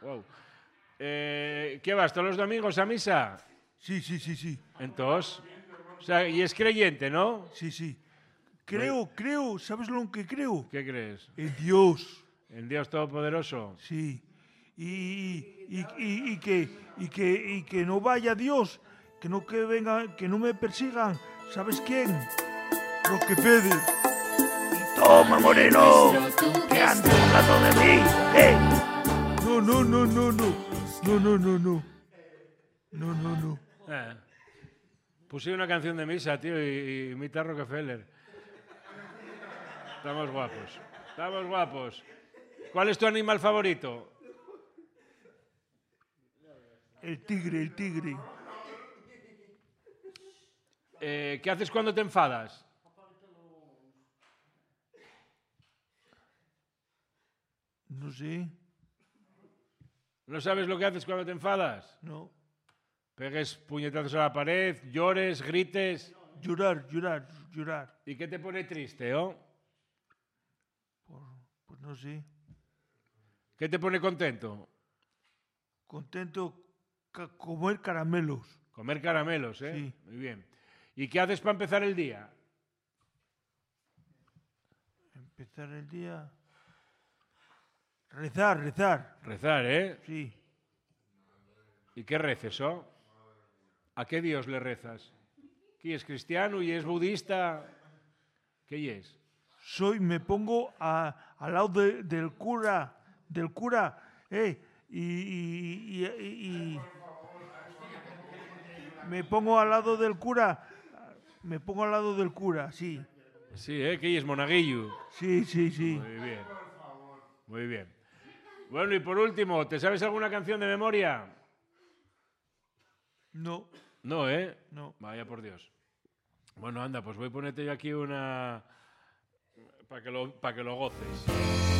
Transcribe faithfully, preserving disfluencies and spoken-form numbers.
Wow. Eh, ¿Qué vas, todos los domingos a misa? Sí, sí, sí, sí. Entonces, o sea, y es creyente, ¿no? Sí, sí. Creo, creo, ¿sabes lo que creo? ¿Qué crees? En Dios. ¿En Dios Todopoderoso? Sí. Y, y, y, y, que, y, que, y que no vaya Dios, que no que venga, que no me persigan. ¿Sabes quién? Rockefeller. Toma, Moreno, que andas hablando de mí, ¿eh? No, no, no, no, no. No, no, no, no. No, no, no. Eh. Puse una canción de misa, tío, y, y imita a Rockefeller. Estamos guapos. Estamos guapos. ¿Cuál es tu animal favorito? El tigre, el tigre. Eh, ¿Qué haces cuando te enfadas? No sé. ¿No sabes lo que haces cuando te enfadas? No. Pegues puñetazos a la pared, llores, grites. Llorar, llorar, llorar. ¿Y qué te pone triste, oh? Por, pues no sé. ¿Qué te pone contento? Contento ca comer caramelos. Comer caramelos, ¿eh? Sí. Muy bien. ¿Y qué haces para empezar el día? Empezar el día. Rezar, rezar. Rezar, ¿eh? Sí. ¿Y qué reces, oh? ¿A qué Dios le rezas? ¿Qui es cristiano y es budista? ¿Qué es? Soy, me pongo a, al lado de, del cura, del cura, eh, y, y, y, y, y me pongo al lado del cura, me pongo al lado del cura, sí. Sí, ¿eh? ¿Qué es monaguillo? Sí, sí, sí. Muy bien. Muy bien. Bueno, y por último, ¿te sabes alguna canción de memoria? No. No, ¿eh? No. Vaya por Dios. Bueno, anda, pues voy a ponerte yo aquí una... para que lo, para que lo goces.